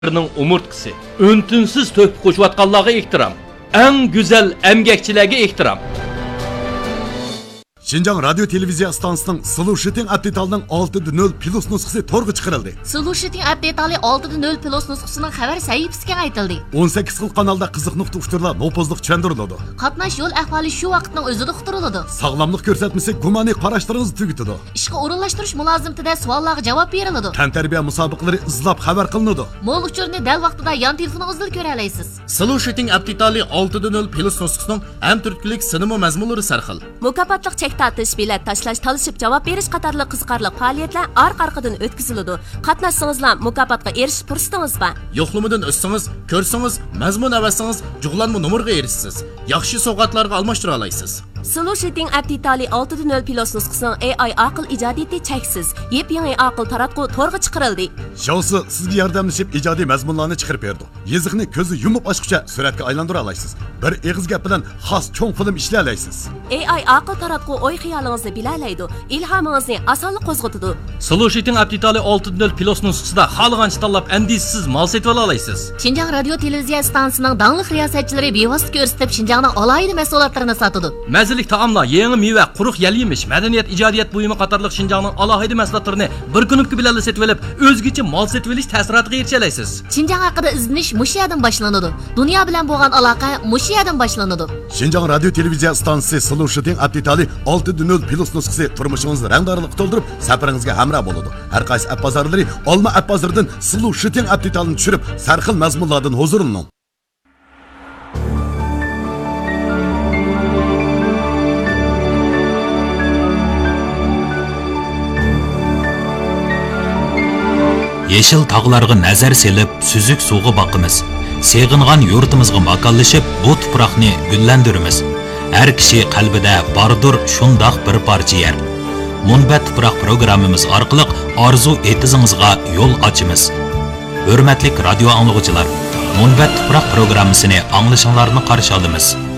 umurtkisi. Öntünsiz töhfə qoşuyatqanlarga ehtiram. Eng güzel emgekçilerge ehtiram. Şinjan Radyo Televiziya Stansiyasının Solution Update'alının 6.0 Plus nüsxası torga çıkarıldı. Solution Update'ali 6.0 Plus nüsxasının xabar sahifasiga aytildi. 18 xil kanalda qiziq uçturlar nopozliq tushundiriladi. Qatnash yo'l ahvoli shu vaqtning o'zida uqtiriladi. Sog'lomlik ko'rsatmasi gumaniy qarashlaringizni tugitadi. Ishga o'rinlashtirish mulozimtida savollarga javob beriladi. Tantarbiya musobaqalari izlab xabar qilinadi. Mo'l uchurni dal vaqtida yon telefoningizda ko'ra olasiz. Solution Update'ali 6.0 Plus nüsxasining ham turklik sinema mazmunlari sarxil. Mukofotliq tatish, bilet tashlash, talishib javob berish qatorli qiziqarli faoliyatlar orqa-orqadan o'tkaziladi. Qatnashsangizlar mukofotga erishish fursatingiz bor. Yo'qlamadan o'tsangiz, ko'rsangiz, mazmun avasangiz, jug'lanma nomerga erishsiz. Yaxshi sovg'atlarga almashtira olasiz. Solution Update'ali 6.0 Plus nüsxasining AI aql ijodiyati cheksiz. Yep-yangi aql taratqu to'rga chiqarildi. Shousi sizga yordamlashib ijodiy mazmunlarni chiqarib berdi. Yeziqni ko'zi yumib ochguncha suratga aylantira olasiz. Bir eg'iz gap bilan xos cho'ng film ishlay olasiz. AI aql taratqu o'y xiyolingizni bilalaydi. Ilhomingizni osonlik qo'zg'atadi. Solution Update'ali 6.0 Plus nüsxasida xalqancha tanlab andisiz mal setib olasiz. Şinjan Radio Televiziya stansiyasining dangliq riyosatchilari bevosita ko'rsatib Şinjanning alohida mahsulotlarini sotadi. Mazalik taomlar, yangi meva, quruq yal yemish, madaniyat, ijodiyat buyumi qatorliq Şinjanning alohida mahsulotlarini bir kunlik bilan setib olib, o'zgacha mal setib olish ta'siriga erisha olasiz. Şinjan haqida izlanish mush yerdan boshlanadi. Dunyo bilan bo'lgan aloqa mush yerdan boshlanadi. Şinjan Radio Televiziya stansiyasi Solution Update'ali 6.0 Plus nüsxasi turmushingizni rangdorlik to'ldirib, safaringizga hamroh bo'ladi. Har qaysi app bozorlari Olma app bozoridan Solution Update'alni tushirib, sarxil mazmunlardan huzurlaning. Yeşil tağlarga nazar selib, süzük suğu baqimiz. Seg'ingan yurtimizga makonlashib, bu tuproqni gullandiramiz. Har kishi qalbida bordir shundoq bir parcha yer. Munbat tuproq programmamiz orqali orzu etizingizga yo'l ochamiz. Hurmatli radio anglovchilar, Munbat tuproq programmasini anglashinglarni qarshi olamiz.